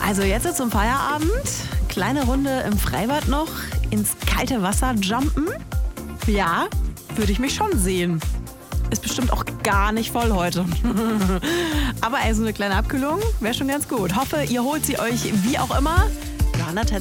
Also jetzt zum Feierabend, kleine Runde im Freibad noch, ins kalte Wasser jumpen. Ja, würde ich mich schon sehen. Ist bestimmt auch gar nicht voll heute. Aber also eine kleine Abkühlung wäre schon ganz gut. Hoffe, ihr holt sie euch wie auch immer. Johanna